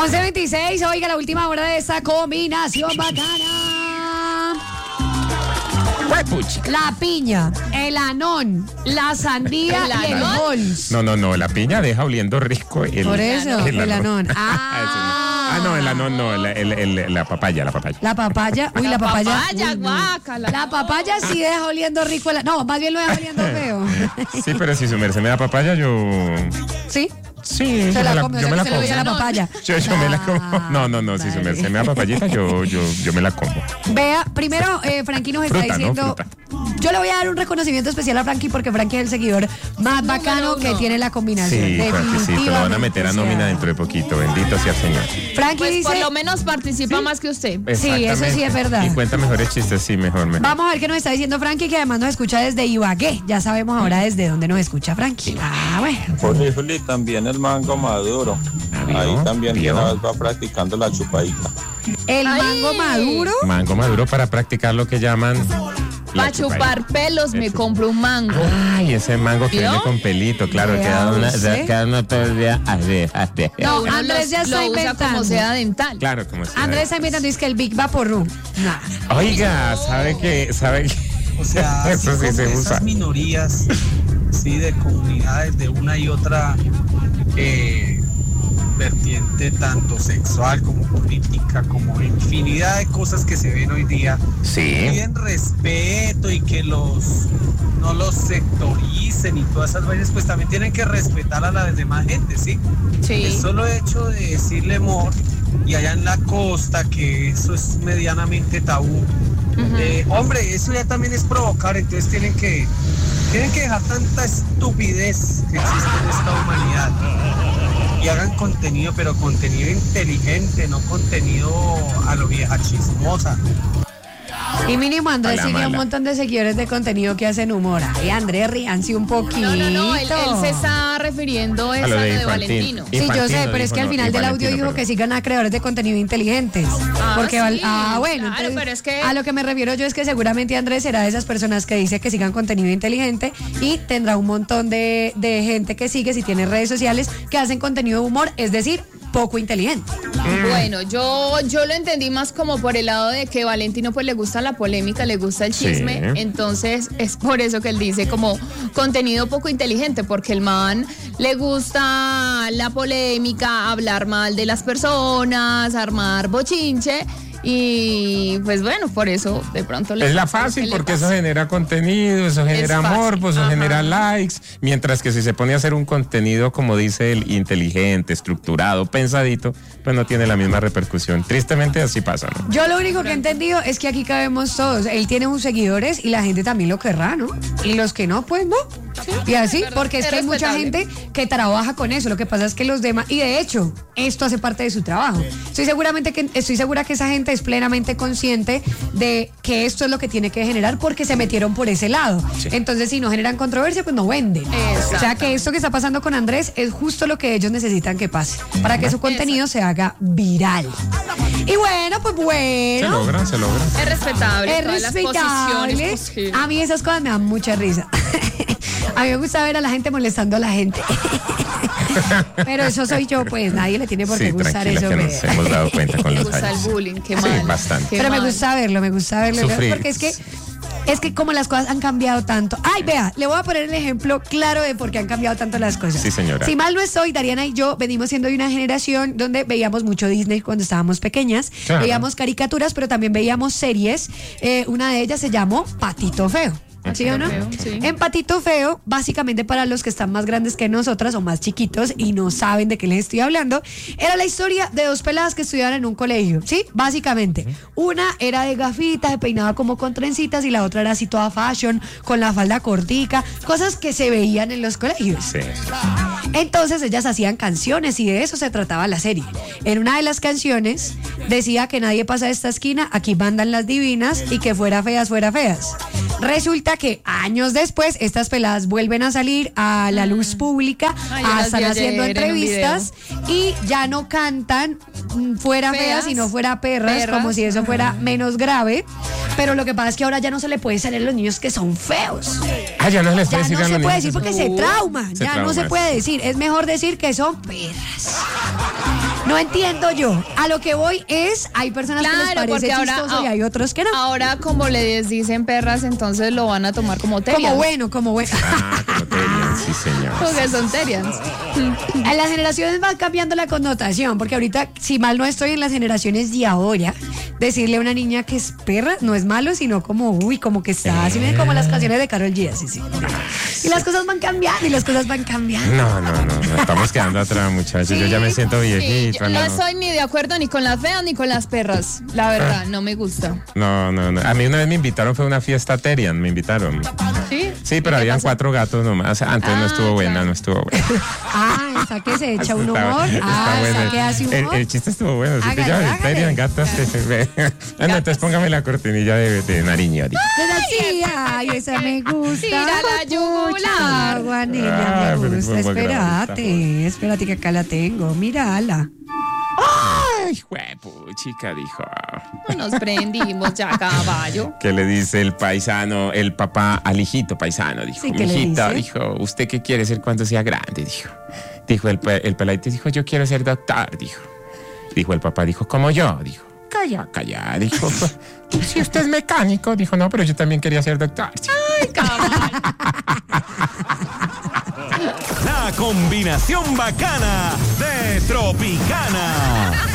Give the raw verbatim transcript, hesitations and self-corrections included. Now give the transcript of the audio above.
once veintiséis, oiga, la última hora de esta combinación bacana. La piña, el anón, la sandía ¿El y el anón? bols. No, no, no, la piña deja oliendo rico el Por eso, el el anón. anón. Ah, Ah, no, el anón no, la, el- el- la papaya, la papaya. La papaya, uy, la papaya. Papaya, uy, no. guácala. La papaya sí deja oliendo rico. el- No, más bien lo deja oliendo feo. Sí, pero si su merced me da papaya, yo... ¿Sí? Sí, yo Se me la la, come, o yo sea me que la se le como. oye la papaya. Yo, yo me la como. Ah, No, no, no, si su vale. merced me da papayita, yo, yo, yo me la como. Vea, primero, eh, Frankie nos está Fruta, ¿no? diciendo. Fruta. Yo le voy a dar un reconocimiento especial a Frankie porque Frankie es el seguidor más bacano que tiene la combinación. Sí, Frankie, sí, te lo van a meter a nómina dentro de poquito. Bendito sea el Señor. Frankie Pues dice. por lo menos participa más que usted. Sí, eso sí es verdad. Y cuenta mejores chistes, sí, mejor, mejor. Vamos a ver qué nos está diciendo Frankie, que además nos escucha desde Ibagué. Ya sabemos ahora desde dónde nos escucha Frankie. Ah, bueno. Juli, Juli, también el mango maduro. ¿Vio? Ahí también de ¿Vio? una vez va practicando la chupadita. El Ay. mango maduro. Mango maduro para practicar lo que llaman... la Para chupar chupadita. pelos me Eso. compro un mango. Ay, ese mango que ¿Vio? viene con pelito, claro, Vea queda, una, usted. queda uno todo el día así, así. No, Uno Andrés los- ya está lo usa inventando. como seda dental. Claro, como si... Andrés está inventando, dice que el Big Vaporru. Nah. Oiga, ¿sabe qué? ¿Sabe qué? O sea, Eso así sí se como usa. esas minorías, sí, de comunidades de una y otra eh, vertiente, tanto sexual como política, como infinidad de cosas que se ven hoy día, Sí. piden respeto y que los no los sectoricen y todas esas vainas, pues también tienen que respetar a la demás gente, ¿sí? Sí. El solo hecho de decirle amor, y allá en la costa, que eso es medianamente tabú. Eh, hombre, eso ya también es provocar, entonces tienen que tienen que dejar tanta estupidez que existe en esta humanidad y hagan contenido, pero contenido inteligente, no contenido a lo vieja chismosa. Y mínimo Andrés Mala, sigue un mala. montón de seguidores de contenido que hacen humor. Ay, Andrés, ríanse un poquito. No, no, no, él, él se está refiriendo es a A lo lo de de, infantil. Valentino. Sí, yo Infantino sé, pero es dijo, que al no, final del audio Valentino, dijo perdón. que sigan a creadores de contenido inteligentes. Ah, Porque val- sí, ah, bueno, claro, entonces, pero es que- a lo que me refiero yo es que seguramente Andrés será de esas personas que dice que sigan contenido inteligente y tendrá un montón de, de gente que sigue, si tiene redes sociales, que hacen contenido de humor, es decir, poco inteligente. Bueno, yo, yo lo entendí más como por el lado de que Valentino pues le gusta la polémica, le gusta el Sí. chisme, entonces es por eso que él dice como contenido poco inteligente, porque el man le gusta la polémica, hablar mal de las personas, armar bochinche. Y pues bueno, por eso de pronto le Es la pasa lo fácil que le porque pasa. eso genera contenido, eso genera fácil, amor, pues eso ajá. genera likes, mientras que si se pone a hacer un contenido, como dice él, inteligente, estructurado, pensadito, pues no tiene la misma repercusión. Tristemente así pasa, ¿no? Yo lo único que he entendido es que aquí cabemos todos. Él tiene sus seguidores y la gente también lo querrá, ¿no? Y los que no, pues no. Y así, verdad, porque es, es que hay mucha respetable. gente que trabaja con eso. Lo que pasa es que los demás, y de hecho, esto hace parte de su trabajo. Estoy seguramente que estoy segura que esa gente es plenamente consciente de que esto es lo que tiene que generar porque se metieron por ese lado. Sí. Entonces, si no generan controversia, pues no venden. O sea que esto que está pasando con Andrés es justo lo que ellos necesitan que pase para que su contenido se haga viral. Y bueno, pues Se bueno. logra, se logra. Es respetable. Es todas las respetable. posiciones posibles. A mí esas cosas me dan mucha risa. A mí me gusta ver a la gente molestando a la gente. Pero eso soy yo, pues nadie le tiene por qué Sí, gustar tranquila, eso. que me- nos hemos dado cuenta con Me los gusta el años. bullying, qué Sí, mal. bastante. qué Pero me mal. gusta verlo, me gusta verlo. Sufrir. Porque es que es que como las cosas han cambiado tanto. Ay, vea, le voy a poner el ejemplo claro de por qué han cambiado tanto las cosas. Sí, señora. Si mal no estoy, Dariana y yo venimos siendo de una generación donde veíamos mucho Disney cuando estábamos pequeñas. Claro. Veíamos caricaturas, pero también veíamos series. Eh, una de ellas se llamó Patito Feo. ¿Sí o no? Feo, sí. En Patito Feo, básicamente para los que están más grandes que nosotras o más chiquitos y no saben de qué les estoy hablando, era la historia de dos peladas que estudiaban en un colegio, ¿sí? Básicamente. Una era de gafitas, se peinaba como con trencitas y la otra era así toda fashion, con la falda cortica, cosas que se veían en los colegios. Sí. Entonces ellas hacían canciones y de eso se trataba la serie. En una de las canciones decía que nadie pasa de esta esquina, aquí mandan las divinas y que fuera feas, fuera feas. Resulta que años después estas peladas vuelven a salir a la luz pública, Ay, yo a las estar vi haciendo ayer en un entrevistas y ya no cantan mm, fuera feas, Feas, sino fuera perras, perras. como si eso fuera menos grave. Pero lo que pasa es que ahora ya no se le puede salir a los niños que son feos. Ah, ya no les Ya puede decir no a se los puede niños decir eso. porque se trauman. Se Ya no se trauman. puede decir. Es mejor decir que son perras. No entiendo yo. A lo que voy es, hay personas Claro, que les parece porque ahora- chistoso y hay otros que no. Ahora, como les dicen perras, entonces lo van a tomar como terians. Como bueno, como bueno. Ah, como Terian, sí, señor. Porque son terians. En las generaciones van cambiando la connotación, porque ahorita, si mal no estoy en las generaciones de ahora, decirle a una niña que es perra no es malo, sino como, uy, como que está, así miren como las canciones de Karol G, así, sí. Y las cosas van cambiando, y las cosas van cambiando. No, no, no, no, estamos quedando atrás, muchachos. Yo ya me siento Sí, viejito. yo no no. estoy ni de acuerdo ni con las feas ni con las perras. La verdad, no me gusta. No, no, no. A mí una vez me invitaron, fue a una fiesta Terian, me invitaron. ¿Sí? Sí, pero ¿Y qué habían pasó? cuatro gatos nomás. Antes no Ah, estuvo buena, claro. no estuvo buena. Ah, esa que se echa un Está- humor. está Ah, buena. esa que hace El, humor. el chiste estuvo bueno. ¿Sí Hágale, te llamas? hágale. Terian, gatas. Ah, no, entonces póngame la cortinilla de, de Nariño. di. Pero sí, ay, esa me gusta. Tira la yugular. Agua, niña, Ah, me pero gusta. fue muy Espérate, espérate que acá la tengo. Mírala. Ay, huepu, chica, dijo. No nos prendimos ya, caballo. ¿Qué le dice el paisano, el papá al hijito paisano? Dijo, Sí, ¿qué le mijito, dice? dijo, ¿usted qué quiere ser cuando sea grande? Dijo. Dijo el, pe- el peladito, dijo, yo quiero ser doctor, dijo. Dijo el papá, dijo, como yo, dijo. Calla, calla, dijo. Si usted es mecánico, dijo, no, pero yo también quería ser doctor. Ay, caballo. La combinación bacana de Tropicana.